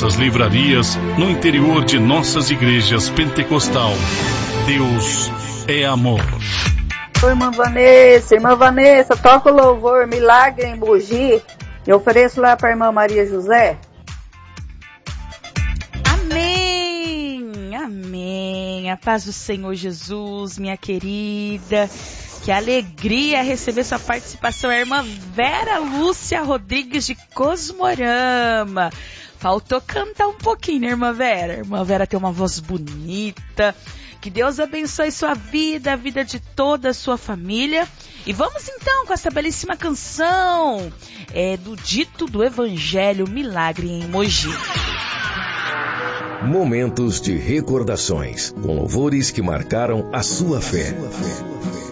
nossas livrarias, no interior de nossas igrejas pentecostal. Deus é amor. Oi, irmã Vanessa, toca o louvor Milagre em Mogi. Eu ofereço lá para a irmã Maria José. Amém, amém. A paz do Senhor Jesus, minha querida. Que alegria receber sua participação, a irmã Vera Lúcia Rodrigues de Cosmorama. Faltou cantar um pouquinho, né, irmã Vera? A irmã Vera tem uma voz bonita. Que Deus abençoe sua vida, a vida de toda a sua família. E vamos então com essa belíssima canção do dito do Evangelho Milagre em Mogi. Momentos de recordações, com louvores que marcaram a sua fé.